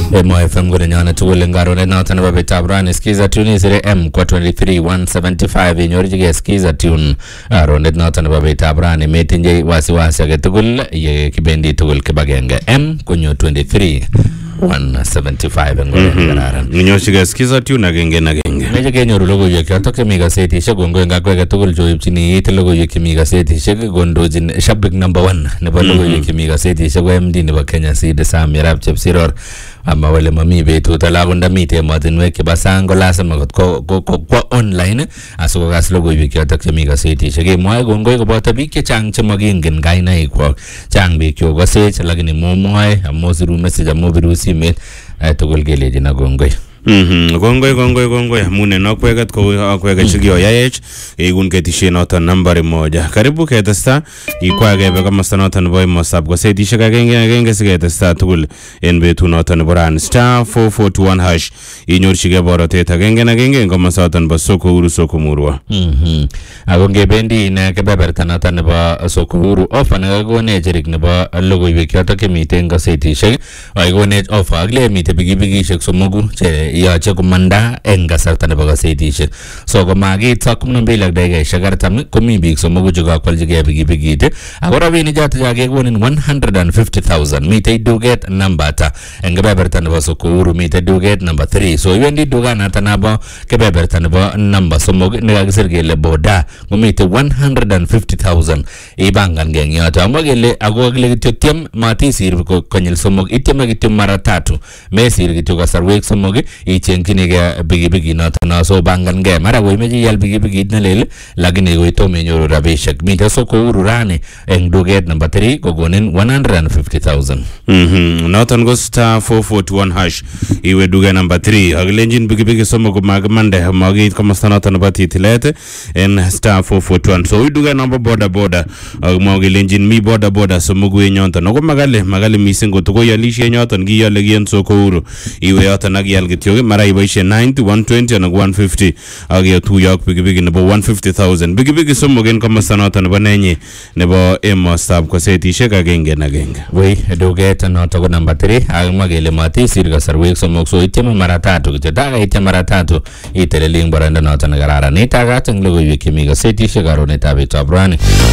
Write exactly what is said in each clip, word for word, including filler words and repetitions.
Emo F M gure nyana tugule ngarone nata na babeta brani skiza tune zire M kwa twenty-three one seventy-five inyoriji ge skiza tune aronde nata na babeta brani metinje wasi wasi age tugul ye kibendi tugul kibagenge M kunyo twenty-three one seventy-five ngore ngararan nyoriji ge skiza tune agenge na genge meje ke nyoru logo ye kyato ke miga seti shagongo ngakwe ge tugul joyipchini yite logo ye kimiga seti shege gondojin shabik number one ne ba logo ye kimiga seti shago M D ne ba Kenya Seed Sam Yarab Chepsiror ama wale mami betu talagunda mite matinwe ke basango lasema ko ko ko online aso gas logo yiki atak miga seti shege moy gongo ko bota bi ke chang chmagingen gaina iko chang bi kyo go se chalagni mo moy amosiru message mo virusi met togol gele dina gongo Mhm gongoy gongoy gongoy mune no kwegat ko kwega chigyo yayech igun ketishe nota nambari moja karibu ketesta ikwage be kama sanota boy mosab go seti shiga genge genge sigetesta tugul en betu nota boran star four four two one hash inyor shige borote ta genge na genge kama satan basoko uru soko murwa mhm agonge bendi na ke beberta nota ne ba soko uru ofana go ne jerik ne ba logo yekata ke mitenga seti shige ay go ne ofa agle mite bigi bigi shek somogu che ya che kumanda enga sarta ne baga seti she so go magi takum no bilag dege shagar tam komi big so mogu juga kwal jige bigi bigi te agora bini jata jage gonin one hundred fifty thousand mite do get number ta enga beberta ne baso ko uru mite do get number three so yendi duga na tanaba ke beberta ne ba number so mogu ne ga serge le boda go mite one hundred fifty thousand e bangan geng ya ta magele agogle tem mati sir ko konyel so mogu item gitum mara tatu me sir gitu ga sarwe so mogu ichenkini ga bigi bigi na tana so bangan ga mara we meji yal bigi bigi na lele lagine go to menyo rabeshak mi so ko urane en doget number three go gonen one hundred fifty thousand mhm notan go star four four two one hash iwe duga number three aglenjin bigi bigi so mo magmande magi kama sanata na bati tilete en star four four two one so we duga number border border magi lenjin mi border border so mo go nyonta no go magale magale mi singo to go yalishi nyonta ngi yale gen so ko uru iwe yata nagi yal gityo mara ibaishe ninety one twenty and one fifty agi two yak bigi bigi nebo one fifty thousand bigi bigi so mo gen kama sanata na banenye nebo emo stab ko seti sheka genge na genge we doget no to go number three ag magele mati sirga sarwe so mo so itema mara tatu gite daga itema mara tatu itele ling baranda no tan garara ni taga tang logo yiki miga seti sheka ro ne tabe tabrani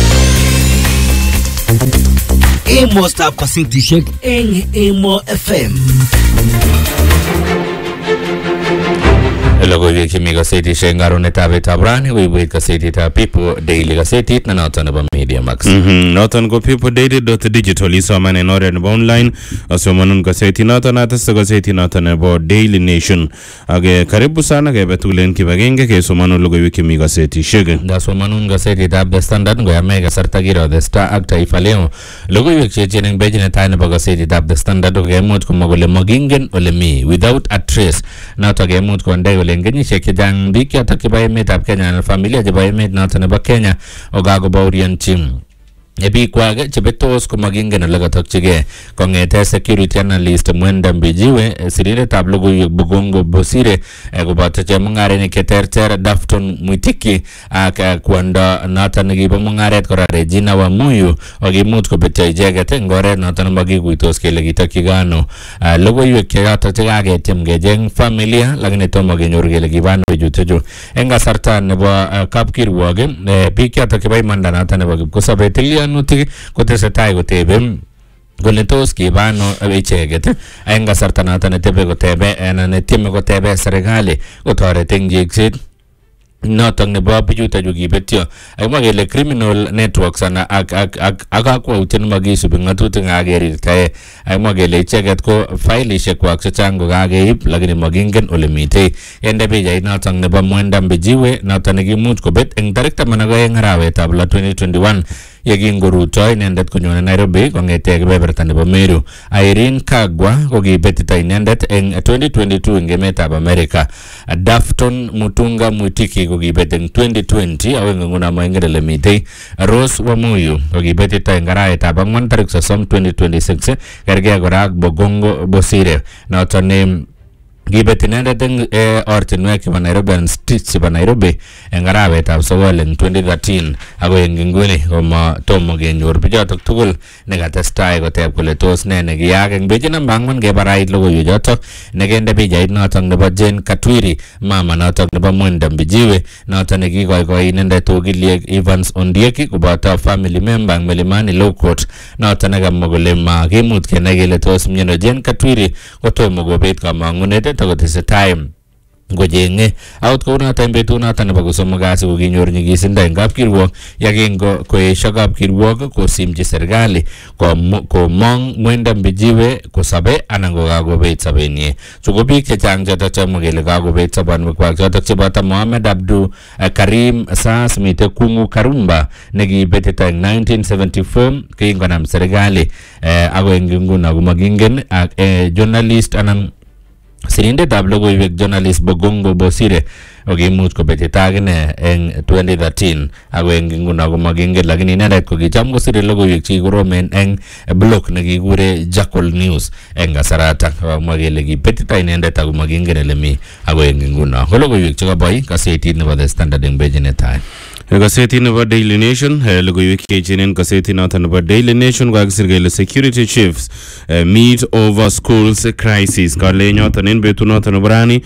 Emo stab ko seti shek en Emo F M logo yiki miga seti shengaro ne tabe tabrani we we ka seti ta people daily ka seti na nota na ba media max mhm notan go people daily dot digital iso mane nore na online aso manun ka seti nota na ta go seti nota na bo daily nation age karibu sana ke betulen ki bagenge ke so manun logo yiki miga seti shege da so manun ga seti ta the standard go ya mega sarta giro the star actor ifaleo logo yiki chenen bejine ta na ba seti ta the standard go emot ko magole magingen ole mi without a trace na to ge emot ko ndai ole ngeni sheke jang bikya takibaye met ap Kenya na familia jabaye met na tane ba Kenya ogago baurian team ebi kwaga chebetos ko magingen laga takchige kongete security analyst Mwenda Mbijiwe sirire tablogo bugongo bosire go batache mungare ni keterter Dafton Mwitiki aka kwanda nata ngi mungare ko Regina wa Muyu ogimut ko bete jegete ngore nata magi guitos ke legita kigano logo yu ke ata tigage temge jeng familia lagne to magi nyorge legibano jutejo enga sarta ne ba kapkir wage bikya takibay mandana nata ne ba ko sabetelia nuti kote se tai gote bem golentos ki bano echegete enga sartana tane tebe gote be ena ne timme gote be serikali otore tengjexit notang ne ba pijuta jugi betio ay magele criminal networks ana ak ak ak aga ko uten magi subi ngatutu ngageri tay ay magele cheget ko file she ko akse chango gage ip lagini magingen olemite ende be jay notang ne ba Mwenda Mbijiwe notang gi mut ko bet en director managa ngarawe tabla twenty twenty-one yegi ngoruto inendet kunyona Nairobi kongete beberta ne ba Meru Irene Kagwa kogi betita inendet en twenty twenty-two ngemeta ba America Dafton Mutunga Mwitiki kogi beten twenty twenty awenga nguna maingere mite Rose wa Muyu kogi betita ngarae ta ba ngwan tarik sa som twenty twenty-six kerge agora bogongo bosire na otane Gibet inendet eng ortinwek chebo Nairobi and streets chebo Nairobi eng arawetab sokol eng twenty thirteen ako eng inguni komo tomo kenyor bichotok tugul nekatestai koteb kole tos ne nekiyaak eng pejit namba ang'wan kebarait logoiwechotok nekende pichait notok nebo Jane Katwiri, mama notok nebo Mwenda Mbijiwe notok nekikoikoi inendet okiliek Evans Ondieki koboto family member eng Milimani Law Court notok nekamwa kole makimut kenai kele tos miono Jane Katwiri kotomo kobet kamang'unet takotesetai ngojenge out kounoto eng betunoto nebo kosomok kasi kokinyor nyigisindo eng kapkirwok yakingo koesho kapkirwok kosimchi serikali komong Mwenda Mbijiwe kosobe anan ko kakobet sobenyi. Chu ko biik chechang chotok chemwa kele kakobet sobonwekwak chotok cheboto Mohamed Abdu Karim Sas, mite Kungu Karumba nekibetito eng nineteen seventy-four kingonam serikali ako eng nguno komakingen ak journalist anan sirindetab logoiwek journalist Bogongo Bosire okimuch kobetita akine eng twenty thirteen ako eng nguno komakingen, lakini inendet kokicham kosire logoiwek chekikoromen eng blog nekikure Jackal News eng kasaratak. Kamwa kele kibetita inendet ako makingen ole mi ako eng nguno ko logoiwek chekaboi kasetit nebo The Standard eng pejit netai. Kaseti nebo Daily Nation logoiwek cheechen kaseti noton nebo Daily Nation kokakisir kele security chiefs uh, meet over schools crisis kale nyoton en betu noton nebo rani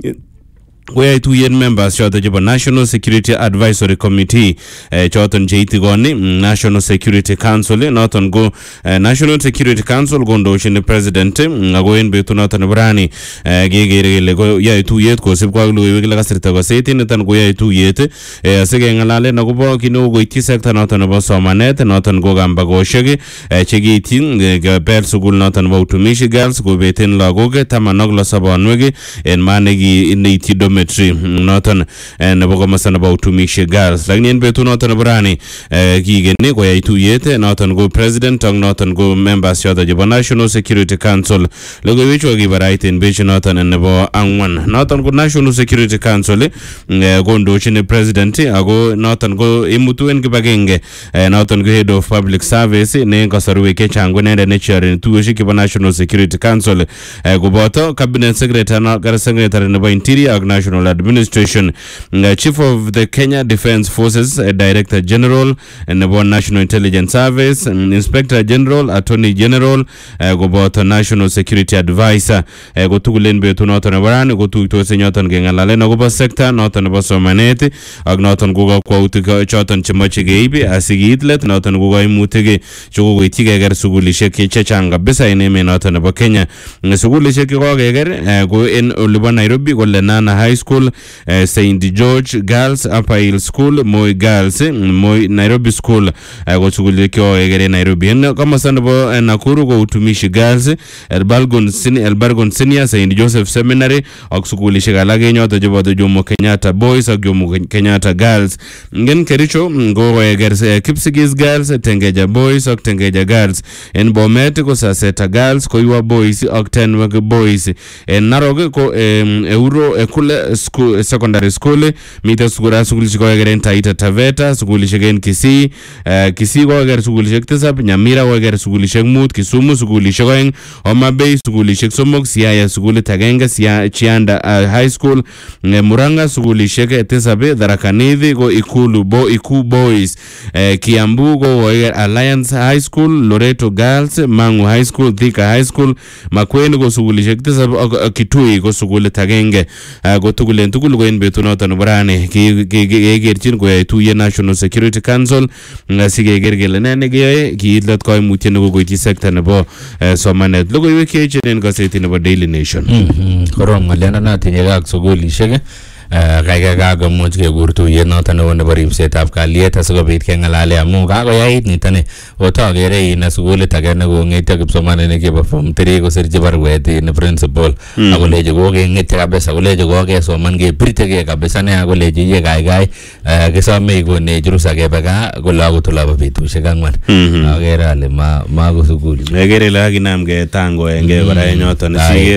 koyai tuyet members choton chebo National Security Advisory Committee eh, choton cheitigoni National Security Council noton go eh, National Security Council kondochin president ako en betu noton nebo rani eh, kekere kele koyai tuyet kosibkei ak logoiwek kile kasirta kosetit niton koyai tuyet eh, sikeng'alalen akobo kit neu koityi sekta noton nebo somanet noton ko kambakoshek eh, chekiityin kebel sukul noton nebo Utumishi Girls kobeten lagok taman ak lo sobonwek en maneki neityi dormitory noton nebo komosta nebo Utumishi Girls, lakini en betu noton nebo rani kigeni koyai tuyet noton ko president ak noton ko members choton chebo National Security Council. Logoiwek chu kibarait en bechi noton nebo ang'wan. Noton ko National Security Council kondochin president ako noton ko imutu en kibagenge noton ko head of public service ne kasarwek chechang ko inendet ne chaireni tuyoshek chebo National Security Council koboto cabinet secretary secretary nebo interior ak national administration, uh, chief of the Kenya Defence Forces, uh, director general uh, nebo National Intelligence Service, um, inspector general, attorney general, uh, koboto national security advisor uh, kotugulen betu noton nebo rani kotuitos nyoton keng'alalen akobo sekta noton nebo somanet ak noton ko kakwautik choton chemoche keib asikiit let noton ko kaimutik chekokoityi keker sukulishek chechang kabisa en emet noton nebo Kenya. Sukulishek chekokeker ko en olibo Nairobi ko Lenana High School, uh, Saint George Girls, Upper Hill School, Moi Girls, Moi Nairobi School, uh, ko sukul kyo egere Nairobi. En komosta nebo Nakuru ko Utumishi Girls, Elbargon Senior, Elbargon Senior, Saint Joseph Seminary ak sukulishek alak nyoto chebo Jomo Kenyatta Boys ak Jomo Kenyatta Girls. Ngen Kericho ko eger Kipsigis Girls, Tengeja Boys ak Tengeja Girls. En Bomet ko Saseta Girls, Koiwa Boys ak Tenwek Boys. En Narok ko um, Euro kule school, secondary school mita sukura sukulishi kwa egere Taita Taveta, sukulishi gen Kisii, uh, Kisii kwa egere sukulishi tisap, Nyamira kwa egere sukulishi Mut, Kisumu sukulishi kwa eng Homa Bay sukulishi Somok, Siaya sukuli Tagenga, Siaya Chianda uh, High School, uh, Muranga sukulishi tisape, Dharakanithi kwa Ikulu Bo, Iku Boys, uh, Kiambu kwa egere Alliance High School, Loreto Girls, Mangu High School, Thika High School, Makueni kwa sukulishi tisape, uh, Kitui kwa sukuli Tagenga. Go tugulen tugul ko en betu noton borane kegerchin koyai tuyet National Security Council sikeger kele ne nekeyoe kiitlet koimutiet nekokoityi sekta nebo somanet. Logoiwek cheechen en kaseti nebo Daily Nation. Korom ng'alendo natinye ak sukulishek kaikai kakomuch kekur tuyet noton neo nebo ripsetab kalyet asikobit keng'alale amu kakoyait nitoni otokere ine sukulit age nekong'etyo kipsomaninik chebo form three kosirchi barwet ni principal akolechi kokeng'etyo kabisa kolechi kokesoman kebirtegei kabisa ne akolechi iye kaikai kisome ikonech rusa kebe gaa kole akot olabo betusiek ang'wan. Akere ale mako sukulit akere ile kakinam ketangoengei kora en yoton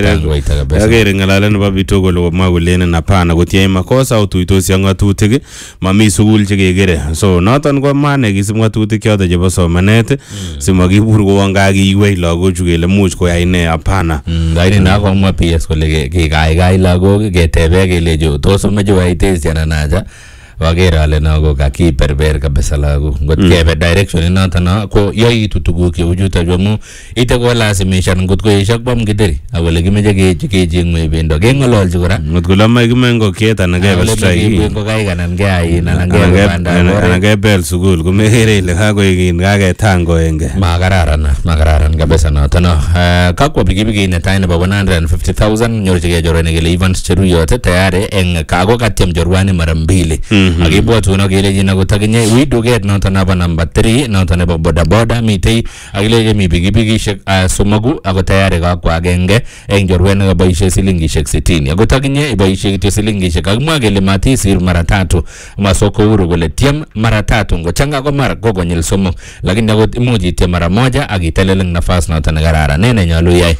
akere ng'alalet nebo bitu kole komwa kolenen hapana kotie makosa utuitosi ak ng'atutik mami sukul chekekere, so noton ko mane kisib ng'atutik choton chebo somanet somanet simakibur ko ngakiwei lagochu kele much koyai ne hapana. Lakini na komwa P S kole kikaikai lagok ketebe kelecho tos umeche koyai testi anan acha. Wakere ale nako kakiberber kabisa lagok. Ngot kebe direction inoto no ko yoitu tuguk cheu chuto amu ite ko lazimishan ngot ko yeshak bom gideri akole kimeche kechi kechi ngwe bendo kengololchi kora. Ngot ko lama kimengo kiet anan kebe strike. Ko kai kanan ke ayin anan ke banda. Anan kebel sukul kumekere ile kakoikin kaketango enge. Makararan makararan kabisa noto no. Kakwa pikipiki netai nebo one hundred fifty thousand nyorchigei chorwani kele Evans Cheruyot tayari eng kako katyem chorwani mara mbili. Akibwatun akelechi akotakinye wi duket noto nebo number three noto nebo boda boda mitei akelechi mi pikipikishek somoku ako tayari kakwa agenge eng chorwet nekaboishe silingishek sitini akotakinye iboishe kityo silingishek akimwa kele matisir mara tatu masoko huru kole tiem mara tatu ngochanga ko mara ko konyil somok lakini akot imuch ityem mara moja akitelel eng nafas noto nekararan ne nenyolu iyai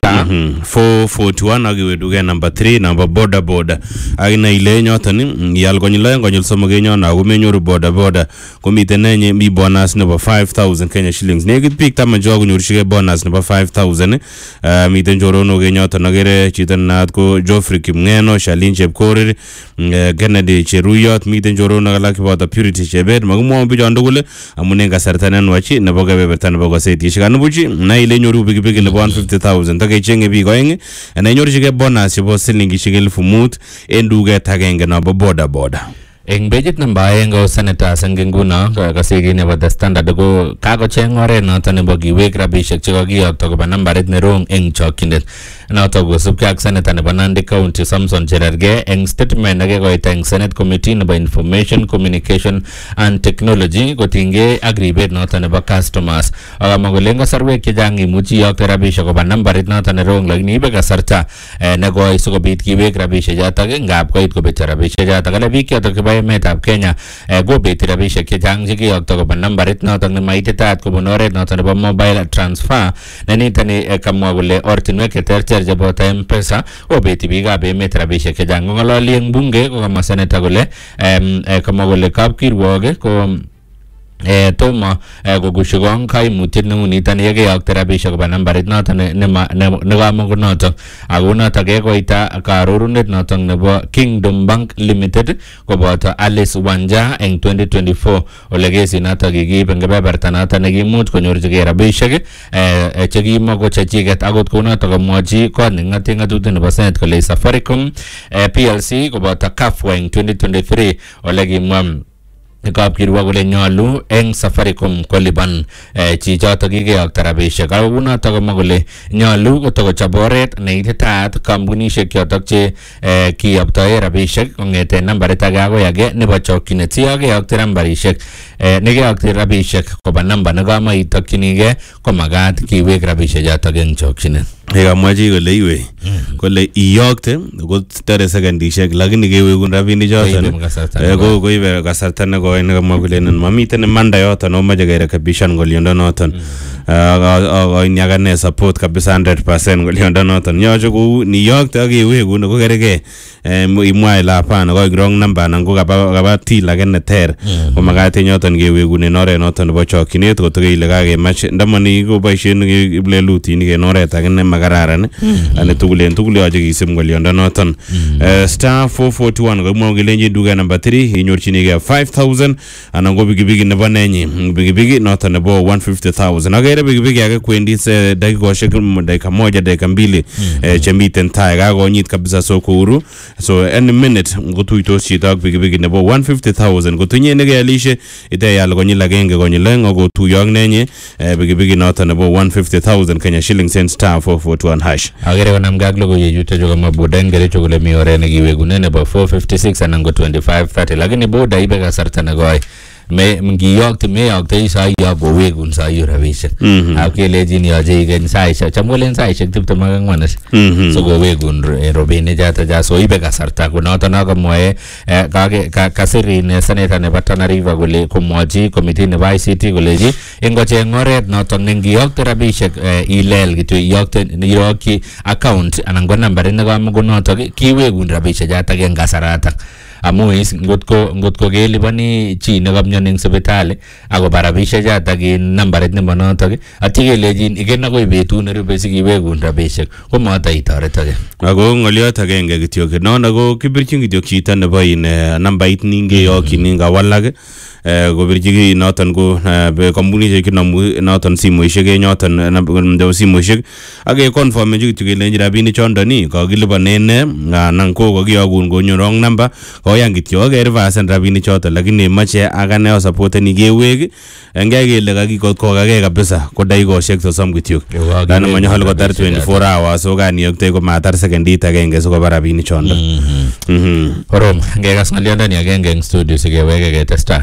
four forty-one akiwe duket number three number boda boda akina ile nyoton iyal konyil konyil somok enyon ako menyoru boda boda komiten nenye mi bonus nebo five thousand Kenya shillings nekit biik taman cho konyorchigei bonus nebo five thousand uh, miten choronok enyoton akere chito naat ko Geoffrey Kimngeno, Shalin Chepkorir, uh, Kennedy Cheruyot, miten choronok alak cheboto Purity Chebet makimwau bichon tugul amun eng kasarta nenwach nebo kebeberta nebo gazetishek anibuchi na ile nyoru pikipiki nebo one hundred fifty thousand takechenge biik oeng ana inyorchigei bonus chebo silingishek elfu mut en duket agenge nebo boda boda. Eng bejit namba aeng ko senators eng nguno kasiki nebo The Standard ko kakocheng oret noto nebo kiwek rabishek chekakiyokto koba nambarit nerong eng chokyinet noto kosubkei ak senator nebo Nandi County Samson Cherargei eng statement nekekoito eng Senate Committee nebo Information Communication and Technology kotinygei ak ribet noto nebo customers akamwa kole eng kasarwek chechang imuchi iyokte rabishek koba nambarit noto nerong lakini ibe kasarta nekoi sikobit kiwek rabishek chotok ngap koit kobetyo rabishek chotok ale biik chotok chebo emetab Kenya kobeti rabishek chechang chekiyokto koba nambarit notok nemaititaat kobun oret noto nebo mobile transfer ne nitoni kamwa kole ortinwek cheterter cheboto M-Pesa kobeti biikab emet rabishek chechang ngololi eng bunge ko kamwa seneta kole kamwa kole kapkirwok ko eh toma kokushikong kaimutiet neu nitoni yekeyokte rabishek koba nambarit noto nekamo noto ako noto kekoita karorunet noto nebo Kingdom Bank Limited koboto Alice Wanja eng twenty twenty-four ole kesi noto kikiib eng kebeberta noto nekimuch konyorchigei rabishek eh chekimako chechiket akot kunoto komwochi kot neng'ate ng'atutik nebo Senate kole Safaricom P L C koboto Kafwa eng twenty twenty-three ole kimwa kapkirwok kole nyolu eng Safaricom kolipan chichoto kikeyokto rabishek ako kunoto komwa kole nyolu kotokochop oret neititaat kampunishek chotok che kiyoptoe rabishek kong'ete nambarit age akoi age nebo chokchinet si yakeyokte nambarishek nekeyokte rabishek koba namba nekamaitokchinigei komakat kiwek rabishek chotok eng chokchinet. Yekamwachi kole iwe kole iyokte kotare sekendishek lakini kewekun rabinik choton ko koibe kasarta nekoi nekamwa kole mamiten imanda yoton omoche kerekebishan ngoliondo noton akoini akane support kabisa one hundred percent ngoliondo noton yoche kou niyokte akewekun ko kergei imwa ile hapana koik wrong number anan ko kaba till age neter komakat en yoton kewekun en oret noton nebo chokchinet kotoke ile kakemach ndamani koboisien kiplelutinik en oret age makararan ane tugul en tugul yoche kisib ngoliondo noton star four forty-one komwa kelenji duka number three inyorchinigei five thousand anan ko pikipiki nebo nenyi pikipiki noton nebo one hundred fifty thousand akere pikipiki ake kwendi dakikoshek dakika moja dakika mbili chemiten tai kakonyit kabisa soko huru so any minute ngotuitos chito ak pikipiki nebo one hundred fifty thousand kotinye nekealishe iteyal konyil agenge konyil aeng akotuyo ak nenyi pikipiki noton nebo one hundred fifty thousand Kenya shillings en star four forty-one hash agere konamgei ak logoiwek chutok kama boda eng Kericho kole mi oret nekiwekune nebo four fifty-six anan ko twenty-five thirty lakini boda ibe kasarta nekoi me ngiyokte meyokte saiyok kowekun saiyok rabishek ak kelejin yoche ikeny saishek cham kolen saishek tiptem ak ang'wan so kowekun robinik choto cha so ibe kasarta kunoto nokomwoe kasirin seneta nebo Tana River kole komwochi committee nebo I C T koleji ingocheng oret noto nengiyokte rabishek ilel kityo iyokte irokyi account anan ko nambarit nekamo kunoto kiwekun rabishek choto eng kasaratak amu is ngotko ngotko kelipani chi nekamyoni eng sipitali ako barabishe chatak in nambarit nebo notok atya kelejin igen akoi betut nerube sikiwekun rabishek ko mata itoretage. Ako ngoliot agenge kityok nono ko kibirchin kityok chito nebo in nambait ningeyokyin ngawalak kobirchi noton ko kampunishek kinamu noton simoishek noton nebo simoishek ak confirm kityok kele rabinik chondoni kakilipanen ne anan ko kakiyokun konyo wrong number koyan kityok ke reverse rabinik choton lakini mache akane supporteni kewek ngeke kele kakikokake kabisa ko dakikoshek sosom kityok lana manyolu kotar twenty-four hours so kaniyokte ko matar secondit agenge sikoba rabinik chondon. Korom ngekas ng'olyondoni agenge eng studio sikeweke ketestai.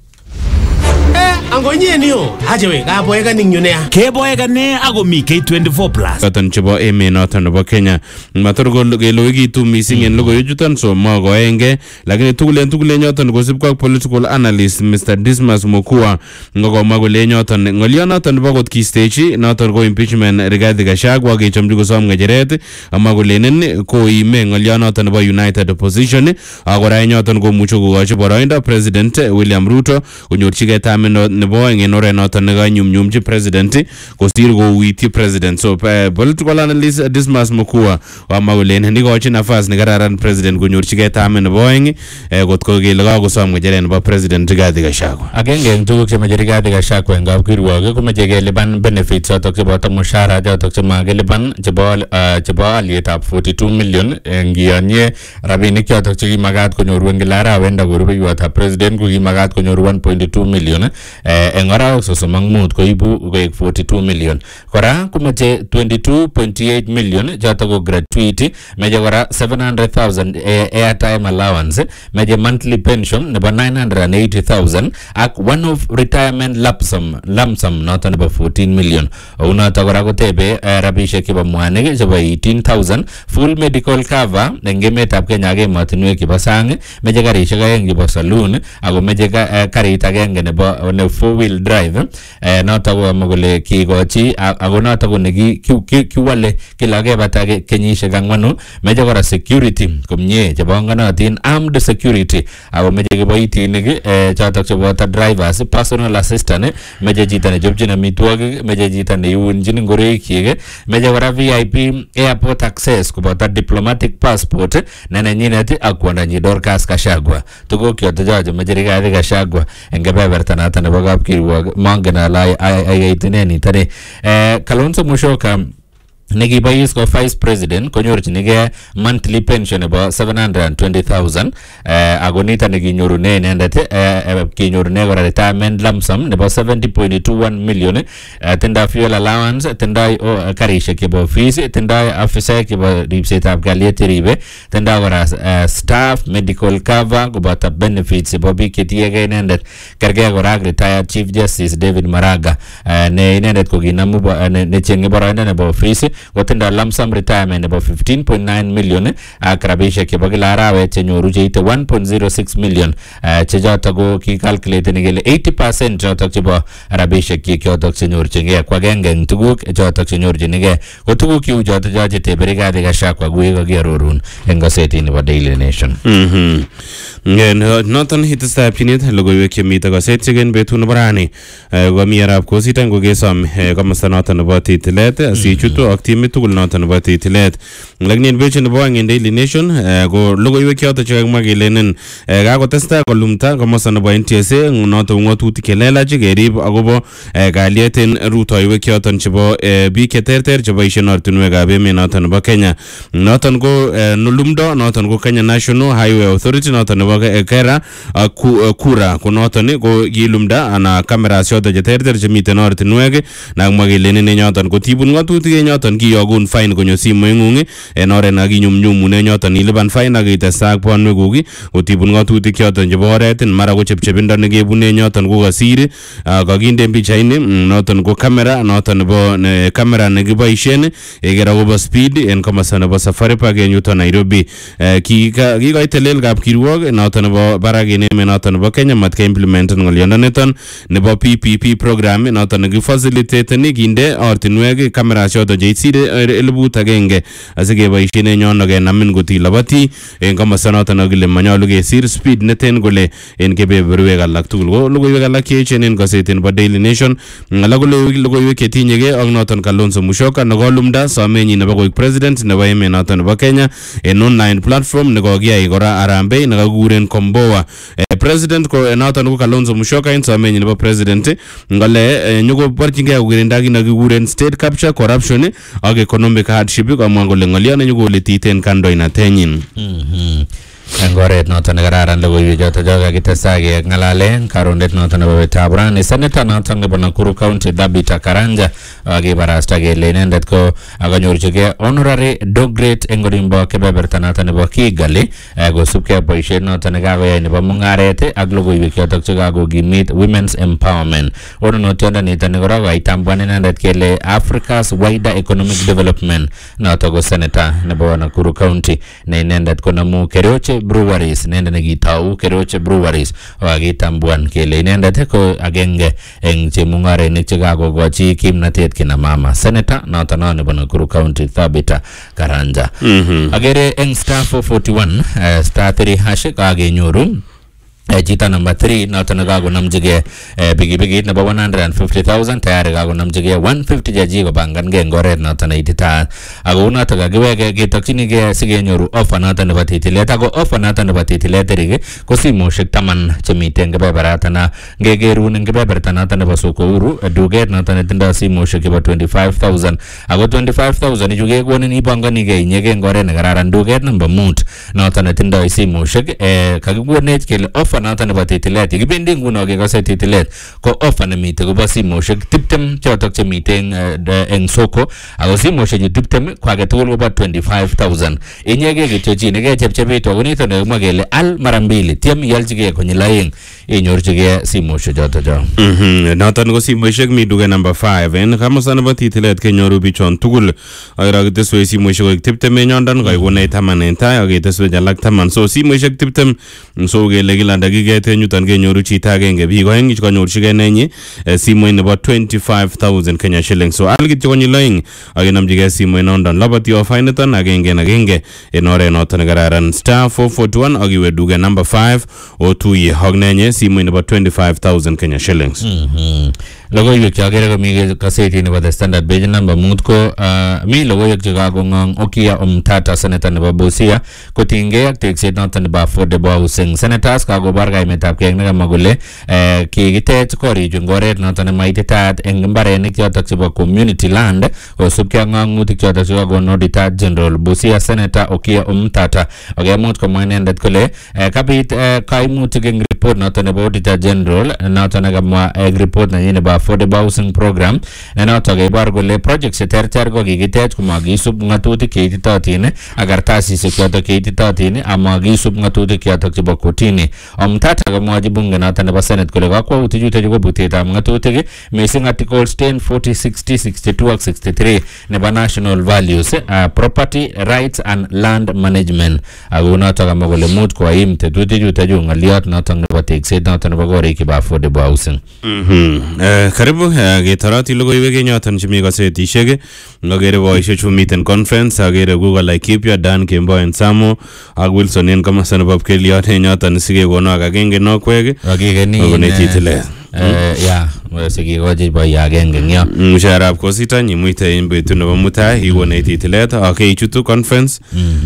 Angonye niyo hajewe kaboeka ninyo nea keboeka ne ako mi K twenty-four plus katan chebo eme noton nebo Kenya mator ko loikitu missing en logoiwek chuton so mo koenge lakini tugul en tugul nyoton kosipko political analyst Mister Dismas Mokua ngokoma kole nyoton ngolio noton nebo kot kistechi noton ko impeachment Rigathi Gachagua kechomji kosom ngecheret ama kolenen koime ngolio noton nebo United Opposition akora nyoton komuche kokochi boroindo President William Ruto konyorchigei tamendo nebo en oret noton nekanyumnyumchi president kosir kouityi president so uh, political analyst Dismas Mokua ama kolen nikochi nafas nekararan president konyorchigei tamen nebo oeng kotko kele kakosom ngecheret nebo president Rigathi Gachagua. Agenge eng tuguk chemeche Rigathi Gachagua eng kapkirwok komeche kelipan benefits chotok cheboto mushara chotok chemakilipan chebo chebo alyetab forty-two million ngiyonye rabinik chotok chekimakat konyoru eng kila arawet nda korubeiwotab president kokimakat konyoru one point two million eng arawek sosom ak mut koibu koek forty-two million. Kora komeche twenty-two point eight million chotok ko gratuity, meche kora seven hundred thousand airtime allowance, meche monthly pension nebo nine hundred eighty thousand ak one of retirement lump sum lump sum noton nebo fourteen million. Unotok kora kotebe rabishek chebo mwanik chebo eighteen thousand, full medical cover eng emetab Kenya ak emotinwek chebo sang, meche karishek aeng chebo saloon ako meche karit agenge nebo four wheel drive eh, notok ko amagole kikochi ako notok ko neki kiwale kila kebata kenyishek angwanu. Meche kora security komye chebonganotin armed security ako meche kiboitinik eh, chotok cheboto drivers, personal assistant, meche chito nechopchin amitwogik, meche chito neiunjin ngoroikyik, meche kora V I P airport access koboto diplomatic passport ne nenyinet ak kwondanyi Dorcas Gachagua. Tuguk chotok chotok meche Rigathi Gachagua eng kebeberta noton nebo kapkirwok mongen ale ayaitune nitoni. eh Kalonzo Musyoka nekibois ko vice president konyorchinigei monthly pension nebo seven hundred twenty thousand eh ako nito nekinyorune inendet eh kinyorune kora retirement lump sum nebo seventy point two one million eh tindoi fuel allowance, tindoi oh, karishek chebo fees, tindoi afisaek chebo ripsetab kalyet cheribe, tindoi kora uh, staff medical cover koboto benefits chebo biik chetiegei inendet kergei kora ak retired chief justice David Maraga uh, ne inendet kokinamu uh, nechenge boroindo nebo fees kotindo lump sum retirement nebo fifteen point nine million ak rabishek chebo kila arawet chenyoru cheite one point zero six million uh, che chotok ko kikalculate kele eighty percent chotok chebo rabishek chik chotok chenyorchingei kwa agenge eng tuguk chotok chenyorchinigei ko tuguk cheu chotok chotok tebe Rigathi Gachagua kuwe kakiarorun eng gazetit nebo Daily Nation. Mhm. Noton hitestab chinet logoiwek chemite gazetit chegen betut nebo rani komi arap kositan kokesom komosta noton nebo titilet asichutu ak timit tugul noton nebo titilet. Lakini beche nebo ang Daily Nation ko logoiwek chotok chekakimwa kelenen kakotestai kolumta komosta nebo N T S A noton ng'otutik chelelach kerib akobo kalyet en rutoiwek choton chebo biik cheterter cheboisien ortinwekab emet noton nebo Kenya. Noton ko lumdo noton ko Kenya National Highway Authority noton nebo Kera kura ko noton ko kilumda ana cameras choton cheterter chemiten ortinwek na mwa kelenen nyoton ko tibun ng'otutik nyoton kiyogun fine konyo simoing'ung en oret nakinyumnyumune nyoton ilipan fine ak itesta ak bonwekuk kotibun ng'otutik choton chebo oret mara ko chepchepindo nekebune nyoton ko kasir kakinde pichaini noton ko camera noton nebo camera nekiboisien eker akobo speed en komosta nebo Safari Park en yuton Nairobi. Kikoitelel kapkirwok noton nebo barak en emet noton nebo Kenya matka implement ng'olyondoniton nebo P P P program noton nekifacilitateni kinde ortinwek camera choton cheitsi sire elibut agenge asikeboisien en yono kenamin koti labati en komosta noton akile manyolu kesir speed neten kole en kebeberwek alak tugul ko logoiwek alak cheechen en kasetit nebo Daily Nation alak kole logoiwek chetinyegei ak noton Kalonzo Musyoka nekolumda somenyin nebo koik president nebo emet noton nebo Kenya en online platform nekokiyai kora Harambee nekakikuren Komboa. President ko noton ko Kalonzo Musyoka en somenyin nebo president ngole nyokoborchingei kokirinda kit nekikuren state capture, corruption ak economic hardship komwa kole ng'olyo nenyokoletiten kandoinatenyin. Mhm. En oret noton nekararan logoiwek choton chekakitestai keng'alalen karundet noton nebo betab rani senator noton nebo Nakuru County Thabita Karanja akibarasta kele inendet ko akanyorchigei honorary doctorate en olimbo kebeberta noton nebo Kigali kosubkei boisiet noton nekakoyai nebo mung'aret ak logoiwek choton chekakokimit women's empowerment. Ononotiondoniton kora kaitambuan inendet kele Africa's wider economic development noton ko senator nebo Nakuru County ne inendet konamu Keroche Breweries inendet nekitau Keroche Breweries akitambuan kele inendet ko agenge eng chemung'arainik chekakokochi kimnatet kina mama senator noton nebo Nakuru County Thabita Karanja. Agere eng star four forty-one uh, star three hash kakenyoru chita number three noton nekakonamchigei pikipikit nebo one hundred fifty thousand tayari kakonamchigei one fifty jaji kopangangei eng oret noton neititaat ako noton kakiweke ketokchinigei sikenyoru offer noton nebo titilet ako offer noton nebo titilet erik ko simoshek taman chemiten eng kebeberata ngekerun eng kebeberta noton nebo Sokowuru duket noton netindoi simoshek chebo twenty-five thousand ako twenty-five thousand ichu kekonin ipanganigei inyegei eng oret nekararan. Duket number mut noton netindoi simoshek kakikonech kele offer noton nebo titilet kibendi nguno kekose titilet ko offer nemite kobo simoshek tiptem chotok chemiten eng soko ako simoshek chu tiptem ko age tugul kobo twenty-five thousand inyegei kityo chi nekechepchepitu ako nito nekimwa kele al mara mbili tiem ialchigei konyil aeng inyorchigei simoshek chotok cho. Mhm. Noton ko simoshek mi duket number five en komosta nebo titilet kenyoru bichon tugul ak kiteswe simoshek koik tiptem en yondon kaikonech taman en tai ak keteswech alak taman so simoshek tiptem so kele kila dakika nyuton kenyoru chito agenge biik oeng kanyorchigei nenyi simoit nebo twenty-five thousand Kenya shillings so al kityo konyil oeng ak kenamchigei simoit nondon labati offer niton agenge en agenge en oret noton nekararan star four forty-one ak iwe duket number five otuye ak nenyi simoit nebo twenty-five thousand Kenya shillings. Mhm. Logoiwek chakere komi kasetit nebo The Standard page number mut ko mi logoiwek chekakong'ong Okiya Omtata senator nebo Busia kotinygei ak tekset noton nebo affordable housing. Senators kakobar kaimetab kei nekamwa kole kikitech korichu eng oret noton nemaititaat eng mbarenik chotok chebo community land kosubkei ak ng'ang'utik chotok chekakon Auditor General. Busia Senator Okiya Omtata akemuch komwa inendet kole kabit kaimutik eng report noton nebo Auditor General noton nekamwa eng report nenyi nebo affordable housing program ne notok keibar kole projects cheterter ko kikitech komakisub ng'atutik cheititootin ak kartasisiek chotok cheititootin amakisub ng'atutik chotok chebo kotini. Omtata kamwachi bunge noton nebo Senate kole kakwautik chutok ko butetab ng'atutik missing articles ten, forty, sixty, sixty-two ak sixty-three nebo national values uh, property rights and land management ako notok kamwa kole much koaim tetutik chutok chu ng'oliot notok nebo tekset noton nebo korik chebo affordable housing. Mhm. Eh karibu ketoroti logoiwek en yoton chemi kasetisiek ngakere boisiek chu miten conference agere Google Laikipia Dan Kembo en Samo ak Wilson en komosta nebo Keliot en yoton sikekono ak agenge nokwek akikeni akonetitile ya sikikochi boyo agenge eng yo msharab kosita nyimuite en betut nebo mutai ikoneti tilet ak ichutu conference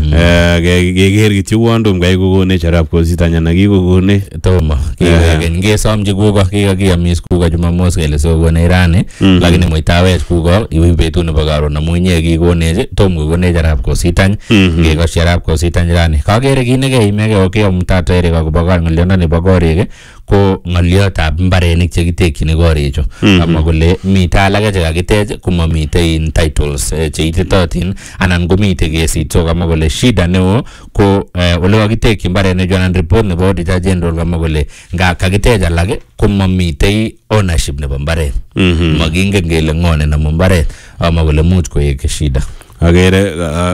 eh keker kityo wondom kai kokone sharab kosita nyana kikokone tomo kikeken ngesomchi kuko kikakiamis kuko Jumamos kele sokone rani lakini muitawech kuko iwe betut nebo karon amu inye kikonech tom kokone sharab kositany ngekos sharab kositany rani kakere kit nekeimege Okiya Omtata Eric akobo ng'oliondo nebo korik ko ng'oliotab mbarenik chekitekyin korichu amwa kole mitei alake chekakitech komamitei titles cheititootin anan komitei kesit so kamwa kole shida neo ko ole kakitekyi mbarenichu anan report nebo Auditor General kamwa kole nga kakitech alak komamitei ownership nebo mbaret makingen kele ng'o nenamu mbaret amwa kole much koek shida. agere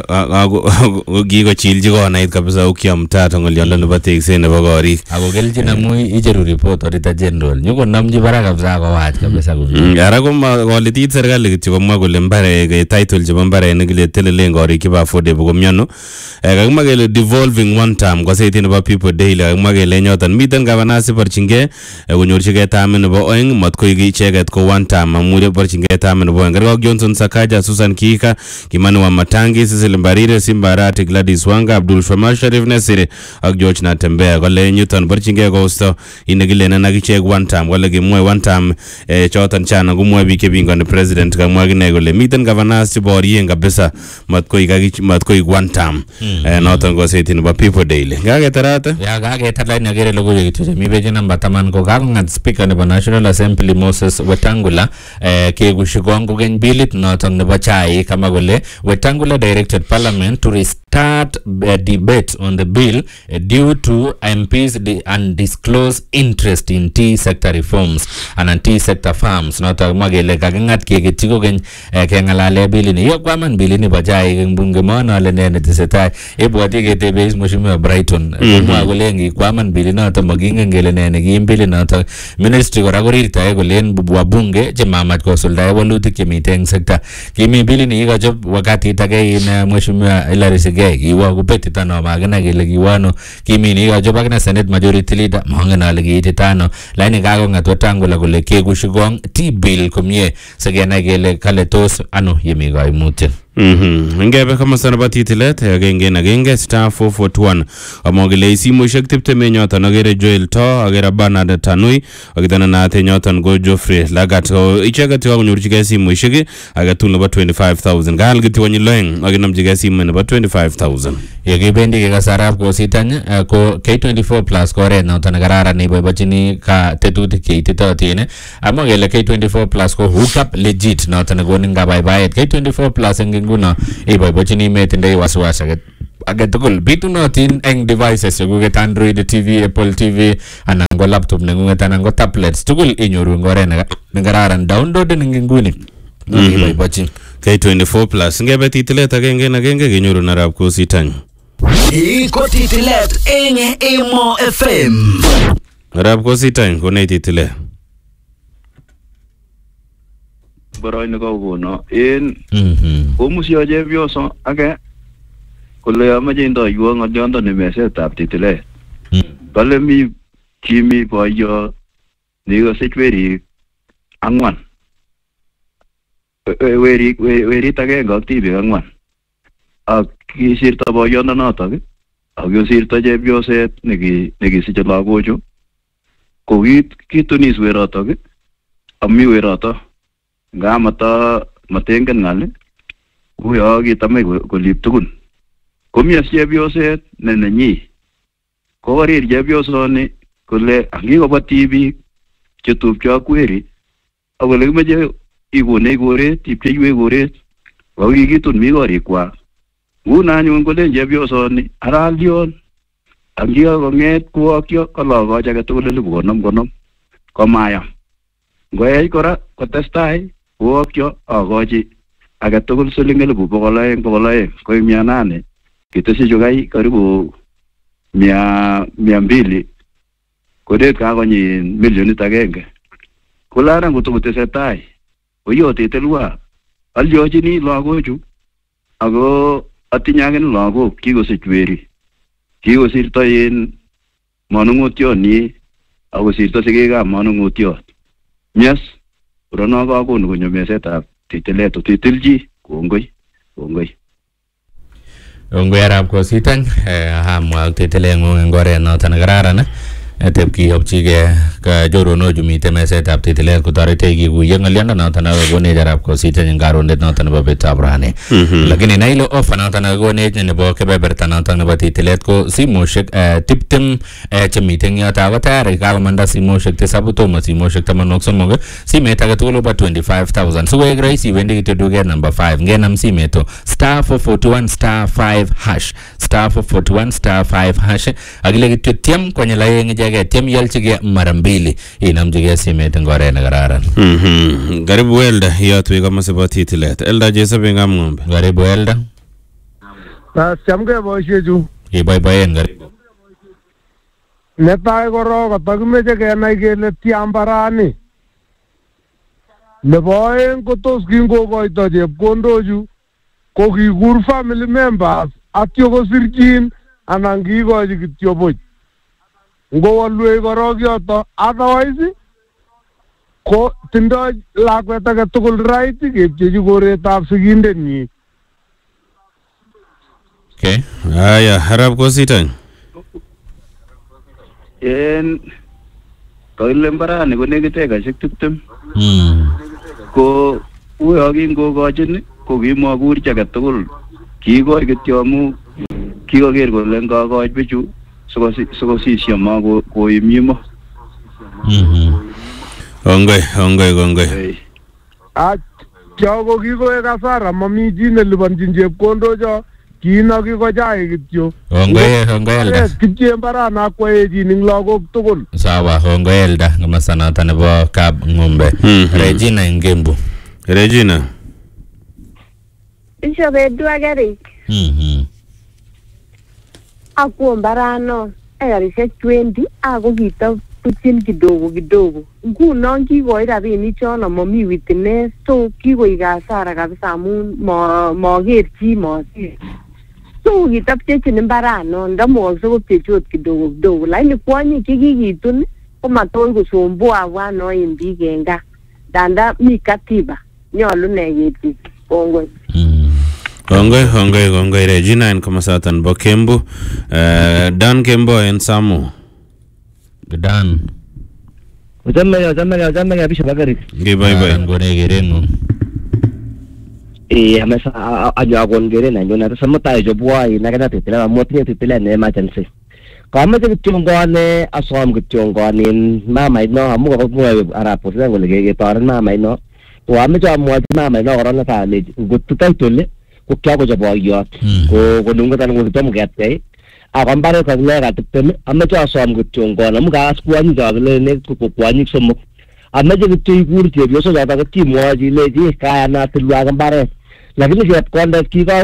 kikochilji konait kabisa ukiamtata ngolyondo nebo tekset nebo korik ako kelchin amu icheru report auditor general nyokonamchi barak kabisa kowach kabisa komie. Ara komolitit serikali kityo komwa kole mbare title chebo mbarenik kile telelen korik chebo affordable komiono. Kakimwa kele devolving one term kwa seiti nebo People Daily kakimwa kele nyoton miten gavana siborchingei konyorchigei term nebo oeng matkoik icheket ko one term amu borchingei term nebo oeng. Kergok Johnson Sakaja, Susan Kika, Kimani wa Matangi, Cecil Mbarire, Simbarati, Gladys Wanga, Abdul Shomar Sharif Nasiri ak George Natembea kole nyuton borchingei kosto inekilenen ak ichek one term kole kimwoe one term choton chana kumwoe biik chebingoni president kamwa kine kole miten governors cheborien kabisa matkoik matkoik one term noton ko seiti nebo People Daily. Kaketarate ya kaketar line agere logoiwek kityo chemi page namba taman ko kakong'at speaker nebo National Assembly Moses Wetangula kegushi kongokeny bilit noton nebo chai kama kole Wetangula directed parliament to restart a debate on the bill uh, due to M P's undisclosed interest in tea sector reforms and tea sector farms. Noton magele kaking'at keketyi kokeny kengalale bilini yo kwaman bilini bo chai eng bunge mono ale ne netesetai ebwati ketebe Mheshimiwa Brighton komwa kole ngikwaman bilinoto makingen kele ne nekiim bilinoto. Ministry kora korirtae kolen wabunge chemamach kosuldae walutik chemite eng sekta. Kimi bilini kikochob wakati age in Mheshimiwa Hilary Sigei kiwo kubetita no makina kele kiwano kimi ni kikochob akina Senate Majority Leader mangen ale kiititano lakini kakong'at Wetangula kole kekushi kong tea bill komie sikenai kele kale tos ano yemi kaimutiet. Mhm. Ngebe komosta nebo titilet agenge agenge star four four one amogile simoishek tiptem nyoton agere Joel To agere Bernard Tanui agitana nate nyoton go Geoffrey Lagat icheket konyorchigei simoishek age tun nebo twenty-five thousand gal gitwonyi loeng aginamjigei simo nebo twenty-five thousand. Yekibendi ke kasarab kositany ko K twenty-four plus ko oret noton kararan neiboibochini ka tetutik cheititotin amogele K twenty-four plus ko hook up legit noton konin kabaibaet. K twenty-four plus eng nguno iboibochini metindoi wasiwasi age tugul bitunotin eng devices chekuket Android T V, Apple T V anan ko laptop nengunget anan ko tablets tugul inyoru eng oret nekararan. Download eng nguni iboibochin K twenty-four plus ngebe titilet agenge agenge kenyoru narab kositany iko titilet eng Emo F M narab kositany konei titilet boroino kokono en mhm komusio chepyoso age kole amache ndoiwo ng'olyondo ni mesetab titilet kale mi kimi boyo nikosich werik ang'wan werik werit agenge ak tibik ang'wan ak kisirto boyondo notok ak kisirto chepyoset nekisiche lagochu ko kitunis werotok ami werotok nga mata matengen ngal uyo kitamay kolip tugun komi chepyoset ne nenyi ko warir chepyosoni kole angikobo tibik chetupcho ak weri akole kimeche ikone koret ipcheiwe koret ako kikitun mi korikwak nguno anyun kolen chepyosoni aralion angikakong'et kowokyo kolokoch age tugul elipu konom konom komayam ngoyai kora kotestai kowokyo akochi age tugul siling elipu bokol oeng bokol oeng koek mia nane kitesyi chukai karibu mia mia mbili kodet kakonyi milionit agenge kulana ngotokotesetai koyotetelwa alyochini lagochu ako atinye akine lagok kikosich weri kikosirto en manung'otioni akosirto sigikab manung'otiot mias rono kakonu konyo mesetab titilet titilji kongoi kongoi ongoi arab kositany hamwa ak titilengung eng oret noton kararan atep kiyopchige ka joronochu mite mesetab titilet kotoretech kikuye ng'olyondo noton akakonech arab kositany eng karondet noton nebo betutab rani. Lakini nailo offer noton akakonech nebo kebeberta noton nebo titilet ko simoshek tiptem chemite eng yoto ako tayari kakomanda simoshek tisabu tomo simoshek tamanwogik somok simet age tugul kobo twenty-five thousand sikoek rahisi iwendi kityo duket number five ngenam simet star four forty-one star five hash star four forty-one star five hash akile kityo tiem konyil aeng icheket tiem ialchige mara mbili mbili inamjigea simet eng oret ne kararan. Mhm. Karibu Elda yatwe kama sebo titilet. Elda Jesse ngam ng'ombe. Karibu Elda. Chamke boisiechu. Kiboiboen karibu. Netai korok kotakimeche kenai kele tia mbarani. Nebo oeng ko tos kingokoito chepkondochu ko kikur family members atyo kosirchin anan kiikochi kityo buch. Ngowolwech korok yoto otherwise ko tindoi lakwet age tugul right kepchechi koretab sigindenyi. Okay. Aya, harap kositany. En koile mbarani ko nekit ekaisiek tiptem. Mm. Ko uyo kingokochin ko kimakur chi age tugul. Kiikoi kityo amu kikoker kole ngakoch bichu sikosisyo ma koimyimo. Mhm. Ongoi, ongoi, ongoi. Ah, kyo ko kikoek hasara mami chi nelipanchin chepkondocho kiinoki kochai kityo. Ongoi, ongoi Elda. Kityo mbarana kwaechin ing lagok tugul. Sawa, ongoi Elda komasta noto nebo Kab Ng'ombe. Regina Ngembu. Regina. Isho bedua garik. Mhm. Ako mbarano ekarishek twenty ako kito puchin kidogo kidogo. Ngunon kikoi rabinik chono mami witness so kikoik hasara kabisa amun maker chi mosir. So kitapchechin mbarano ndamokse kopchechi ot kidogo kidogo lakini kwonyik chekikitun komatoi kosumbua wano en biik en gaa. Danda mi katiba nyolu ne kepchechi. Kongoi. Ongoi, ongoi, ongoi Regina en komasatan bo Kembu. Uh, Dan Kembo en Samu. Dan. Uchame ya, uchame ya, uchame ya bisho bagari. Ngi bye bye. Ngone gerenu. Eh, amesa ajo agon gere na njona sama tayo jo buai na kana titila motni titila ne emergency. Kama je kitongone asom kitongone mama ino amu ko mo arapo sa ngole ge toran mama ino. To ame jo mo mama ino korona ta le gutu tai tole ko kya ko jo boyot. Ko ko nunga tan ko tom gatte. Akambare ko le ga tipem ame jo asom kitongone mu ga askuani jo le ne ko kwani somok. Ame je kitu kurti yo so ja ta ki mo ji le ji kaya na tilwa akambare. Lakini siya konda kika